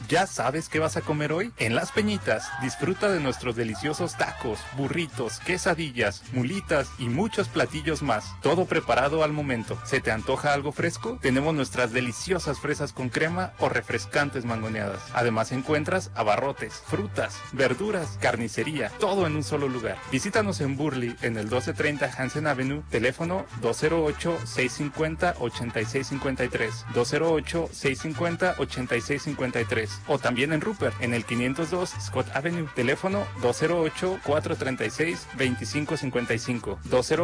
¿Ya sabes qué vas a comer hoy? En Las Peñitas, disfruta de nuestros deliciosos tacos, burritos, quesadillas, mulitas y muchos platillos más. Todo preparado al momento. ¿Se te antoja algo fresco? Tenemos nuestras deliciosas fresas con crema o refrescantes mangoneadas. Además encuentras abarrotes, frutas, verduras, carnicería, todo en un solo lugar. Visítanos en Burley, en el 1230 Hansen Avenue, teléfono 208-650-8653, 208-650-8653. O también en Rupert, en el 502 Scott Avenue, teléfono 208-436-2555,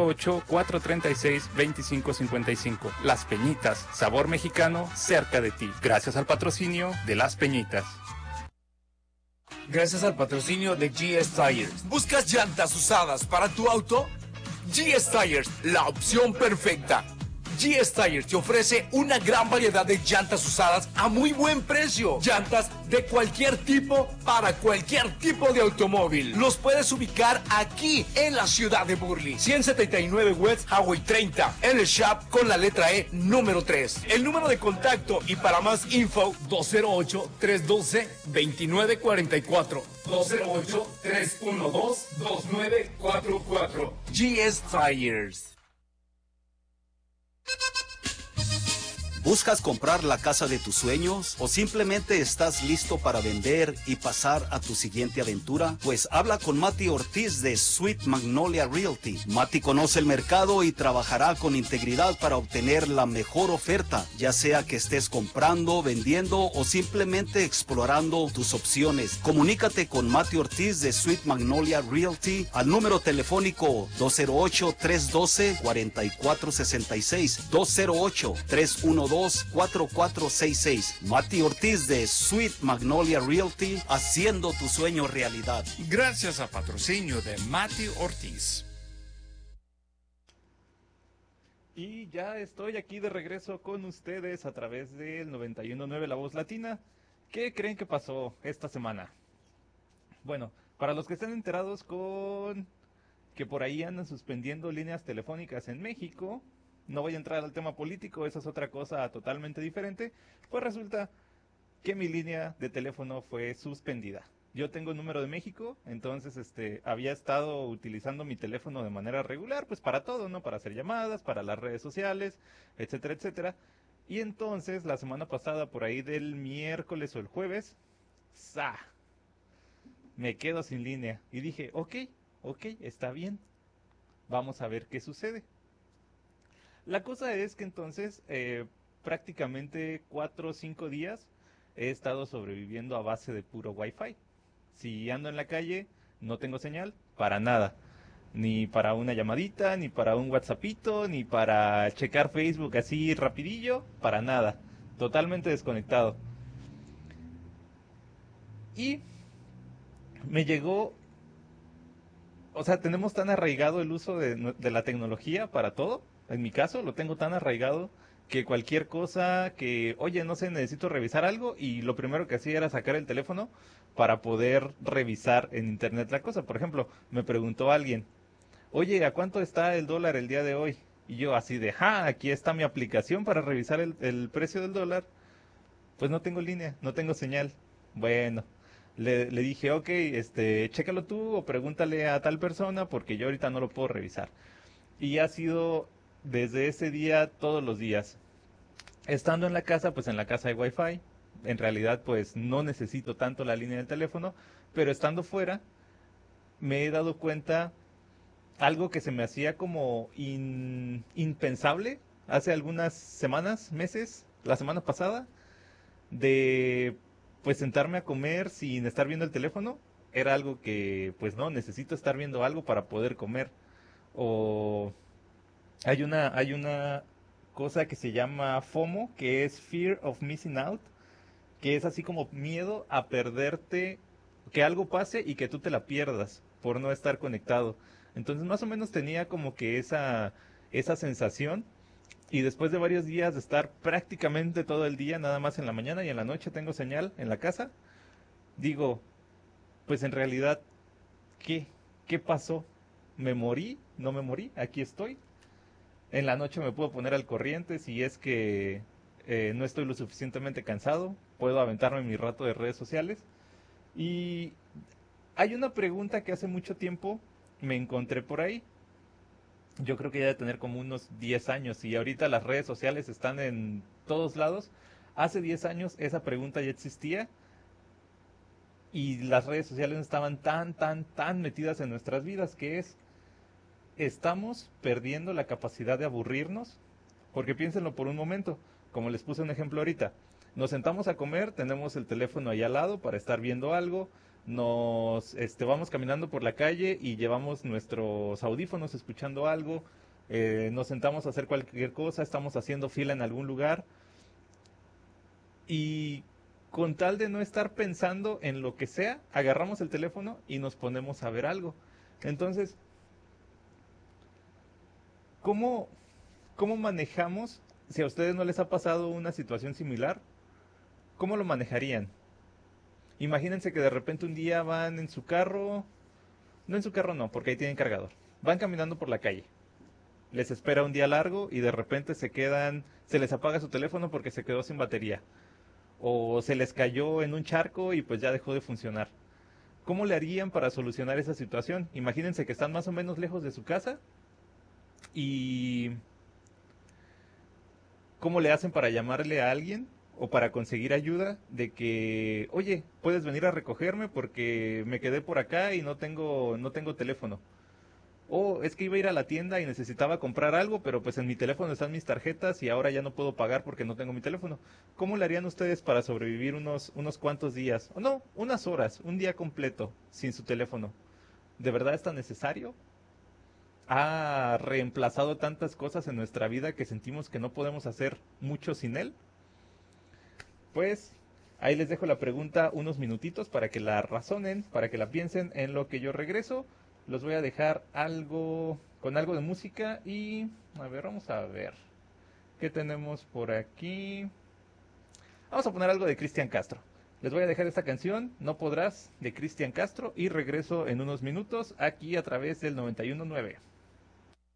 208-436-2555. Las Peñitas, sabor mexicano cerca de ti. Gracias al patrocinio de Las Peñitas. Gracias al patrocinio de GS Tires. ¿Buscas llantas usadas para tu auto? GS Tires, la opción perfecta. GS Tires te ofrece una gran variedad de llantas usadas a muy buen precio. Llantas de cualquier tipo para cualquier tipo de automóvil. Los puedes ubicar aquí en la ciudad de Burley. 179 West Highway 30, en el shop con la letra E número 3. El número de contacto y para más info 208-312-2944. 208-312-2944. GS Tires. ¿Buscas comprar la casa de tus sueños o simplemente estás listo para vender y pasar a tu siguiente aventura? Pues habla con Mati Ortiz de Sweet Magnolia Realty. Mati conoce el mercado y trabajará con integridad para obtener la mejor oferta, ya sea que estés comprando, vendiendo o simplemente explorando tus opciones. Comunícate con Mati Ortiz de Sweet Magnolia Realty al número telefónico 208-312-4466, 208-312-4466. Mati Ortiz de Sweet Magnolia Realty, haciendo tu sueño realidad. Gracias a patrocinio de Mati Ortiz. Y ya estoy aquí de regreso con ustedes a través del 91.9 La Voz Latina. ¿Qué creen que pasó esta semana? Bueno, para los que estén enterados con que por ahí andan suspendiendo líneas telefónicas en México, no voy a entrar al tema político, esa es otra cosa totalmente diferente, pues resulta que mi línea de teléfono fue suspendida. Yo tengo número de México, entonces había estado utilizando mi teléfono de manera regular, pues para todo, ¿no? Para hacer llamadas, para las redes sociales, etcétera, etcétera. Y entonces la semana pasada, por ahí del miércoles o el jueves, ¡za! Me quedo sin línea. Y dije, ok, está bien, vamos a ver qué sucede. La cosa es que entonces prácticamente 4 o 5 días he estado sobreviviendo a base de puro Wi-Fi. Si ando en la calle, no tengo señal para nada. Ni para una llamadita, ni para un WhatsAppito, ni para checar Facebook así rapidillo, para nada. Totalmente desconectado. Y me llegó, o sea, tenemos tan arraigado el uso de la tecnología para todo. En mi caso, lo tengo tan arraigado que cualquier cosa que, oye, no sé, necesito revisar algo, y lo primero que hacía era sacar el teléfono para poder revisar en internet la cosa. Por ejemplo, me preguntó alguien, oye, ¿a cuánto está el dólar el día de hoy? Y yo así de, aquí está mi aplicación para revisar el precio del dólar. Pues no tengo línea, no tengo señal. Bueno, le dije, ok, chécalo tú o pregúntale a tal persona porque yo ahorita no lo puedo revisar. Y ha sido desde ese día todos los días. Estando en la casa, pues en la casa hay Wi-Fi. En realidad, pues no necesito tanto la línea del teléfono, pero estando fuera, me he dado cuenta algo que se me hacía como impensable hace algunas semanas, meses, la semana pasada, de pues sentarme a comer sin estar viendo el teléfono. Era algo que, pues no, necesito estar viendo algo para poder comer. O hay una cosa que se llama FOMO, que es Fear of Missing Out, que es así como miedo a perderte, que algo pase y que tú te la pierdas por no estar conectado. Entonces más o menos tenía como que esa sensación, y después de varios días de estar prácticamente todo el día, nada más en la mañana y en la noche tengo señal en la casa, digo, pues en realidad, ¿qué pasó? ¿Me morí? ¿No me morí? Aquí estoy. En la noche me puedo poner al corriente si es que no estoy lo suficientemente cansado, puedo aventarme mi rato de redes sociales. Y hay una pregunta que hace mucho tiempo me encontré por ahí. Yo creo que ya debe tener como unos 10 años y ahorita las redes sociales están en todos lados. Hace 10 años esa pregunta ya existía y las redes sociales estaban tan metidas en nuestras vidas, que es, ¿estamos perdiendo la capacidad de aburrirnos? Porque piénsenlo por un momento, como les puse un ejemplo ahorita. Nos sentamos a comer, tenemos el teléfono ahí al lado para estar viendo algo, vamos caminando por la calle y llevamos nuestros audífonos escuchando algo, nos sentamos a hacer cualquier cosa, estamos haciendo fila en algún lugar y con tal de no estar pensando en lo que sea, agarramos el teléfono y nos ponemos a ver algo. Entonces, ¿cómo manejamos? Si a ustedes no les ha pasado una situación similar, ¿cómo lo manejarían? Imagínense que de repente un día van en su carro, no en su carro no, porque ahí tienen cargador. Van caminando por la calle. Les espera un día largo y de repente se les apaga su teléfono porque se quedó sin batería. O se les cayó en un charco y pues ya dejó de funcionar. ¿Cómo le harían para solucionar esa situación? Imagínense que están más o menos lejos de su casa y ¿cómo le hacen para llamarle a alguien o para conseguir ayuda de que, oye, puedes venir a recogerme porque me quedé por acá y no tengo teléfono? O es que iba a ir a la tienda y necesitaba comprar algo, pero pues en mi teléfono están mis tarjetas y ahora ya no puedo pagar porque no tengo mi teléfono. ¿Cómo le harían ustedes para sobrevivir unos cuantos días? O no, unas horas, un día completo sin su teléfono. ¿De verdad es tan necesario? ¿Ha reemplazado tantas cosas en nuestra vida que sentimos que no podemos hacer mucho sin él? Pues ahí les dejo la pregunta unos minutitos para que la razonen, para que la piensen en lo que yo regreso. Los voy a dejar con algo de música y a ver, vamos a ver qué tenemos por aquí. Vamos a poner algo de Cristian Castro. Les voy a dejar esta canción, No Podrás, de Cristian Castro, y regreso en unos minutos aquí a través del 91.9.